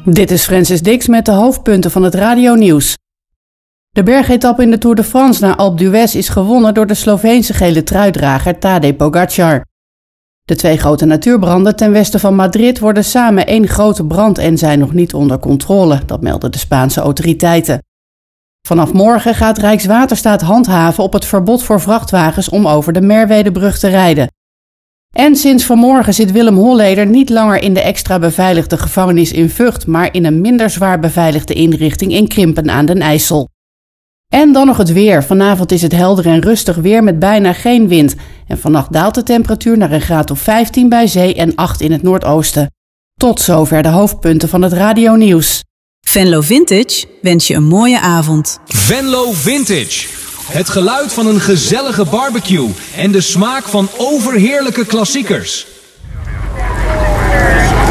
Dit is Francis Dix met de hoofdpunten van het radionieuws. De bergetappe in de Tour de France naar Alpe d'Huez is gewonnen door de Sloveense gele truidrager Tadej Pogačar. De 2 grote natuurbranden ten westen van Madrid worden samen één grote brand en zijn nog niet onder controle, dat melden de Spaanse autoriteiten. Vanaf morgen gaat Rijkswaterstaat handhaven op het verbod voor vrachtwagens om over de Merwedebrug te rijden. En sinds vanmorgen zit Willem Holleder niet langer in de extra beveiligde gevangenis in Vught, maar in een minder zwaar beveiligde inrichting in Krimpen aan den IJssel. En dan nog het weer. Vanavond is het helder en rustig weer met bijna geen wind. En vannacht daalt de temperatuur naar een graad of 15 bij zee en 8 in het noordoosten. Tot zover de hoofdpunten van het radionieuws. Venlo Vintage wens je een mooie avond. Venlo Vintage. Het geluid van een gezellige barbecue en de smaak van overheerlijke klassiekers.